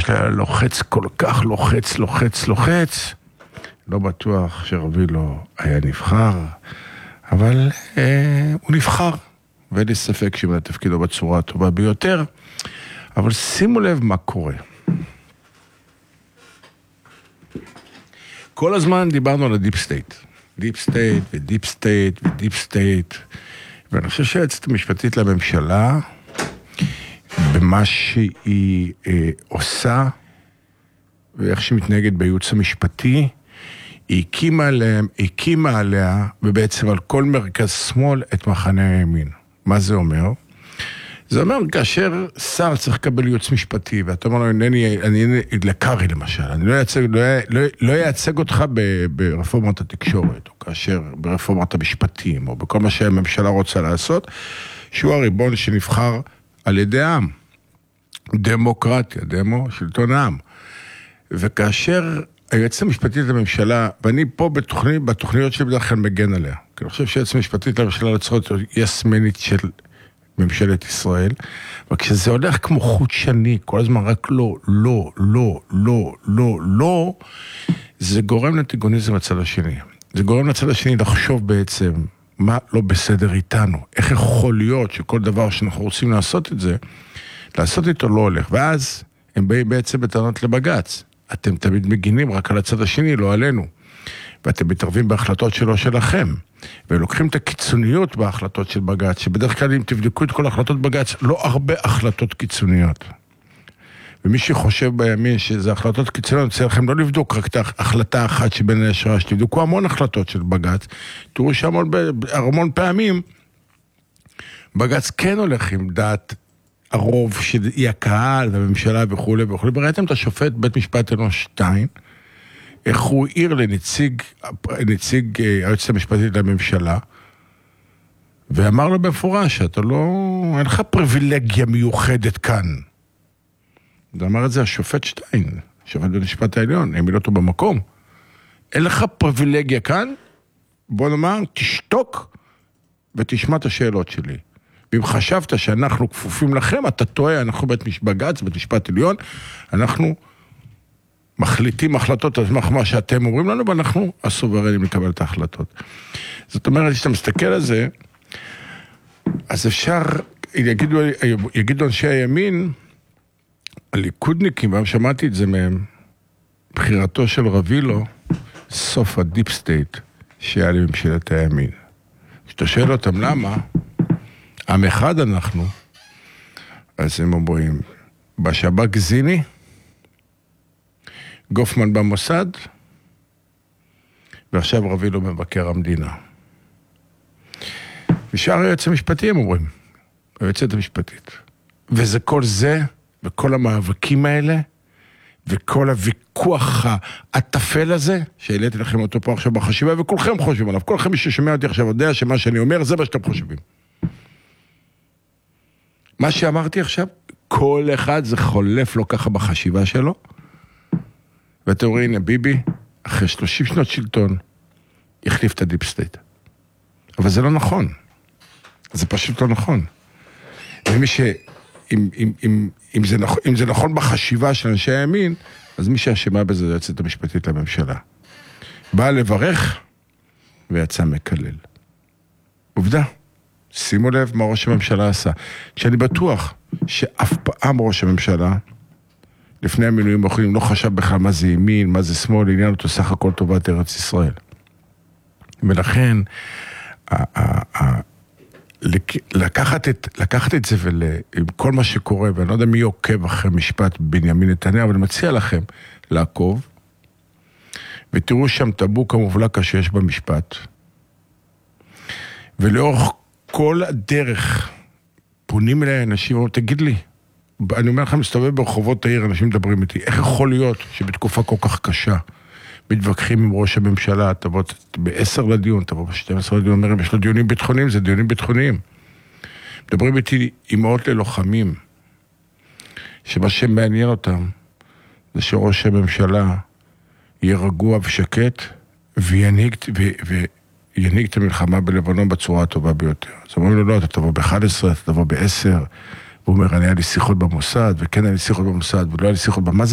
שלה היה לוחץ, כל כך לוחץ. לא בטוח שרבילו היה נבחר, אבל הוא נבחר, ואין לי ספק שהוא תפקידו בצורה הטובה ביותר. אבל שימו לב מה קורה. כל הזמן דיברנו על הדיפ סטייט. דיפ סטייט ודיפ סטייט ודיפ סטייט. ואני חושב שהיועצת המשפטית לממשלה, במה שהיא עושה, ואיך שהיא מתנהגת בייעוץ המשפטי, היא הקימה עליה, ובעצם על כל מרכז שמאל, את מחנה הימין. מה זה אומר? זה אומר, כאשר שר צריך לקבל ייעוץ משפטי, ואתה אומר לו, אני לקרי למשל, אני לא אייצג אותך ברפורמת התקשורת, או כאשר ברפורמת המשפטים, או בכל מה שהממשלה רוצה לעשות, שהוא הריבון שנבחר על ידי העם. דמוקרטיה, שלטון העם. וכאשר היועצת המשפטית לממשלה, ואני פה בתוכניות שלי בדרך כלל מגן עליה, כי אני חושב שהיועצת המשפטית לממשלה לצרות יסמנית של ממשלת ישראל, וכשזה הולך כמו חוט שני, כל הזמן רק לא, זה גורם לטיגוניזם הצד השני. זה גורם לצד השני לחשוב בעצם מה לא בסדר איתנו, איך יכול להיות שכל דבר שאנחנו רוצים לעשות את זה, לעשות איתו לא הולך, ואז הם באים בעצם בטענות לבג"ץ. אתם תמיד מגינים רק על הצד השני, לא עלינו. ואתם מתערבים בהחלטות שלכם. ולוקחים את הקיצוניות בהחלטות של בג"ץ, שבדרך כלל אם תבדקו את כל החלטות בג"ץ, לא הרבה החלטות קיצוניות. ומי שחושב בימין שזה החלטות קיצוניות, צריך לכם לא לבדוק רק את ההחלטה אחת שבין הישרה, שתבדקו המון החלטות של בג"ץ, תראו שהמון פעמים, בג"ץ כן הולך עם דעת הרוב שהיא הקהל והממשלה וכו'. וראיתם את השופט בית משפט עליון 2, איך הוא העיר לנציג היועצת המשפטית לממשלה, ואמר לו במפורש, אתה אין לך פריבילגיה מיוחדת כאן. ואמר את זה השופט 2, שופט בית משפט העליון, העמיד אותו במקום. אין לך פריבילגיה כאן, בוא נאמר, תשתוק ותשמע את השאלות שלי. ואם חשבת שאנחנו כפופים לכם, אתה טועה, אנחנו בג"ץ, בית משפט עליון, אנחנו מחליטים החלטות על מה שאתם אומרים לנו, ואנחנו הסוברנים לקבל את ההחלטות. זאת אומרת, כשאתה מסתכל על זה, אז אפשר, יגידו אנשי הימין, הליכודניקים, ואני שמעתי את זה מהם, בחירתו של רבילו, סוף הדיפ סטייט, שהיה לממשלת הימין. כשאתה שואל אותם למה, עם אחד אנחנו, אז הם אומרים, בשב"כ זיני, גופמן במוסד, ועכשיו רבילו מבקר המדינה. ושאר היועץ המשפטי הם אומרים, היועצת המשפטית. וזה כל זה, וכל המאבקים האלה, וכל הוויכוח התפל הזה, שהעליתי לכם אותו פה עכשיו בחשיבה, וכולכם חושבים עליו. כולכם מי ששומע אותי עכשיו יודע שמה שאני אומר, זה מה שאתם חושבים. מה שאמרתי עכשיו, כל אחד זה חולף לו ככה בחשיבה שלו, ואתם רואים, הנה ביבי, אחרי 30 שנות שלטון, החליף את הדיפ סטייט. אבל זה לא נכון. זה פשוט לא נכון. ומי אם זה נכון בחשיבה של אנשי הימין, אז מי שאשמה בזה זה היועצת המשפטית לממשלה. באה לברך, ויצא מקלל. עובדה. שימו לב מה ראש הממשלה עשה. שאני בטוח שאף פעם ראש הממשלה, לפני המינויים האחרונים, לא חשב בכלל מה זה ימין, מה זה שמאל, עניין אותו סך הכל טובת ארץ ישראל. ולכן, לקחת את זה עם כל מה שקורה, ואני לא יודע מי עוקב אחרי משפט בנימין נתניהו, אבל אני מציע לכם לעקוב, ותראו שם טבוק המובלק שיש במשפט, ולאורך כל הדרך פונים אליי אנשים, ואומרים, תגיד לי, אני אומר לכם, מסתובב ברחובות העיר, אנשים מדברים איתי, איך יכול להיות שבתקופה כל כך קשה, מתווכחים עם ראש הממשלה, תבוא ב-10 לדיון, תבוא ב-12 לדיון, אומרים, יש לו דיונים ביטחוניים, זה דיונים ביטחוניים. מדברים איתי אימהות ללוחמים, שמה שמעניין אותם, זה שראש הממשלה יהיה רגוע ושקט, וינהיג את המלחמה בלבנון בצורה הטובה ביותר. אז אומרים לו, לא, אתה תבוא ב-11, אתה תבוא ב-10, הוא אומר, אני היה לי שיחות במוסד, וכן היה לי שיחות במוסד, ולא היה לי שיחות במוסד.